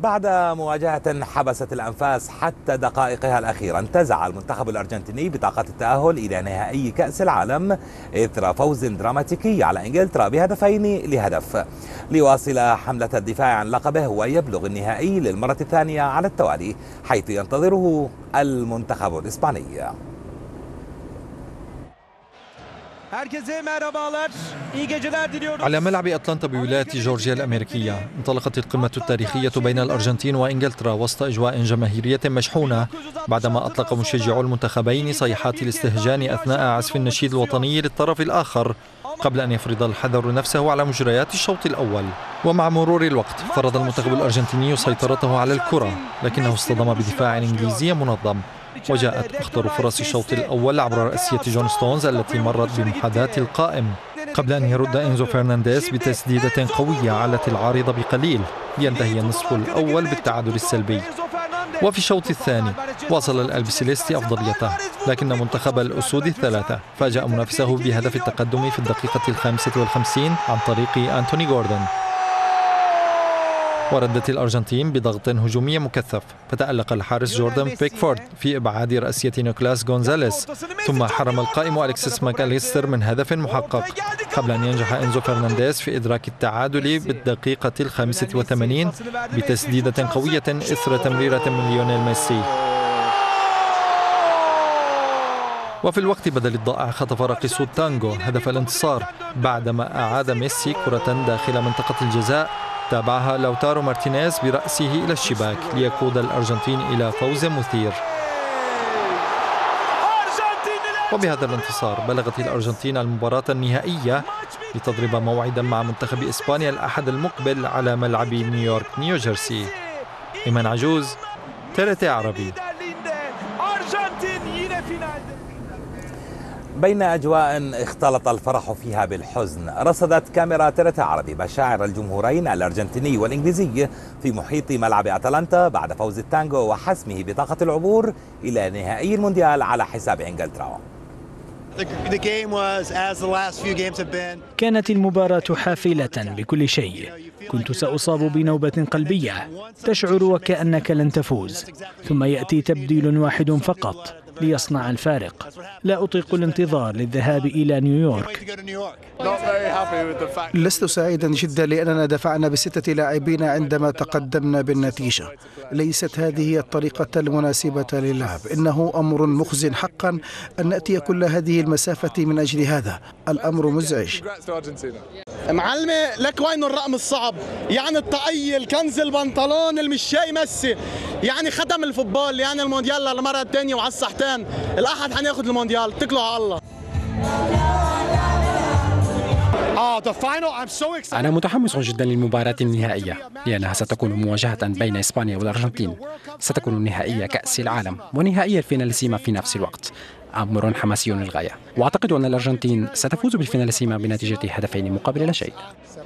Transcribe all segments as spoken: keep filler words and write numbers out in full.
بعد مواجهة حبست الأنفاس حتى دقائقها الأخيرة، انتزع المنتخب الأرجنتيني بطاقة التأهل إلى نهائي كأس العالم إثر فوز دراماتيكي على إنجلترا بهدفين لهدف، ليواصل حملة الدفاع عن لقبه ويبلغ النهائي للمرة الثانية على التوالي، حيث ينتظره المنتخب الإسباني. على ملعب أتلانتا بولاية جورجيا الأمريكية انطلقت القمة التاريخية بين الأرجنتين وإنجلترا وسط أجواء جماهيرية مشحونة، بعدما أطلق مشجعو المنتخبين صيحات الاستهجان أثناء عزف النشيد الوطني للطرف الآخر، قبل أن يفرض الحذر نفسه على مجريات الشوط الأول. ومع مرور الوقت فرض المنتخب الأرجنتيني سيطرته على الكرة، لكنه اصطدم بدفاع إنجليزي منظم، وجاءت أخطر فرص الشوط الأول عبر رأسية جون ستونز التي مرت بمحاذاة القائم، قبل أن يرد إنزو فرنانديز بتسديدة قوية علت العارضة بقليل لينتهي النصف الأول بالتعادل السلبي. وفي الشوط الثاني واصل الألبسيليستي أفضليته، لكن منتخب الأسود الثلاثة فاجأ منافسه بهدف التقدم في الدقيقة الخامسة والخمسين عن طريق أنتوني غوردون. وردت الأرجنتين بضغط هجومي مكثف، فتألق الحارس جوردان بيكفورد في إبعاد رأسية نيكولاس غونزاليس، ثم حرم القائم أليكسيس ماكاليستر من هدف محقق، قبل أن ينجح إنزو فرنانديز في إدراك التعادل بالدقيقة الخامسة والثمانين بتسديدة قوية إثر تمريرة من ليونيل ميسي. وفي الوقت بدل الضائع خطف راقص التانغو هدف الانتصار بعدما أعاد ميسي كرة داخل منطقة الجزاء تابعها لوتارو مارتينيز برأسه إلى الشباك ليقود الأرجنتين إلى فوز مثير. وبهذا الانتصار بلغت الأرجنتين المباراة النهائية لتضرب موعدا مع منتخب إسبانيا الأحد المقبل على ملعب نيويورك نيوجيرسي. إيمان عجوز، ترتي عربي. بين أجواء اختلط الفرح فيها بالحزن، رصدت كاميرا ترتي عربي مشاعر الجمهورين الأرجنتيني والإنجليزي في محيط ملعب أتلانتا بعد فوز التانغو وحسمه بطاقة العبور إلى نهائي المونديال على حساب إنجلترا. كانت المباراة حافلة بكل شيء، كنت سأصاب بنوبة قلبية، تشعر وكأنك لن تفوز، ثم يأتي تبديل واحد فقط ليصنع الفارق. لا أطيق الانتظار للذهاب إلى نيويورك. لست سعيدا جدا لأننا دفعنا بستة لاعبين عندما تقدمنا بالنتيجة. ليست هذه الطريقة المناسبة للعب. إنه أمر مخزن حقا أن نأتي كل هذه المسافة من أجل هذا. الأمر مزعج. معلمة لك وين الرقم الصعب؟ يعني الطاقية، الكنز، البنطلون، المشاي، ميسي، يعني ختم الفوتبول، يعني المونديال للمرة الثانية وعلى الصحتين. الأحد حناخذ المونديال، اتكلوا على الله. أنا متحمس جدا للمباراة النهائية لأنها ستكون مواجهة بين إسبانيا والأرجنتين. ستكون نهائية كأس العالم ونهائية الفيناليسيما في نفس الوقت. أمر حماسي للغاية، وأعتقد أن الأرجنتين ستفوز بالفيناليسيما بنتيجة هدفين مقابل لا شيء.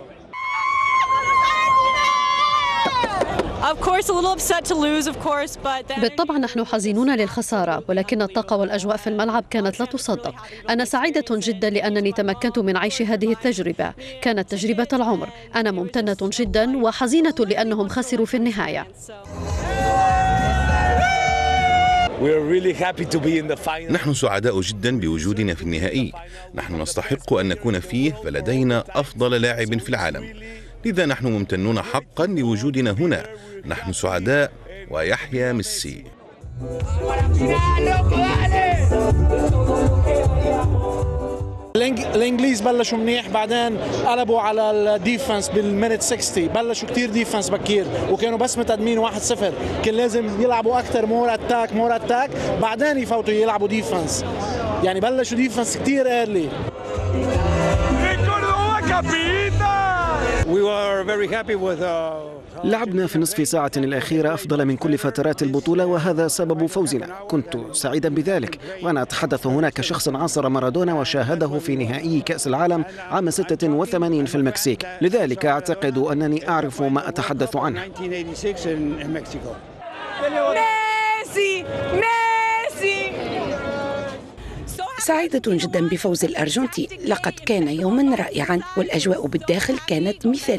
بالطبع نحن حزينون للخسارة، ولكن الطاقة والأجواء في الملعب كانت لا تصدق. أنا سعيدة جدا لأنني تمكنت من عيش هذه التجربة، كانت تجربة العمر. أنا ممتنة جدا وحزينة لأنهم خسروا في النهاية. نحن سعداء جدا بوجودنا في النهائي. نحن نستحق أن نكون فيه، فلدينا أفضل لاعب في العالم، لذا نحن ممتنون حقا لوجودنا هنا. نحن سعداء ويحيى ميسي. الانجليز بلشوا منيح، بعدين قلبوا على الديفنس بالمينت ستين، بلشوا كتير ديفنس بكير وكانوا بس متقدمين واحد صفر، كان لازم يلعبوا اكثر، مور اتاك مور اتاك، بعدين يفوتوا يلعبوا ديفنس. يعني بلشوا ديفنس كتير ايرلي. لعبنا في النصف ساعة الأخيرة أفضل من كل فترات البطولة، وهذا سبب فوزنا. كنت سعيدا بذلك، وأنا أتحدث هنا كشخص عاصر مارادونا وشاهده في نهائي كأس العالم عام ستة وثمانين في المكسيك، لذلك أعتقد أنني أعرف ما أتحدث عنه. ميسي ميسي. سعيدة جدا بفوز الأرجنتين، لقد كان يوما رائعا والأجواء بالداخل كانت مثالية.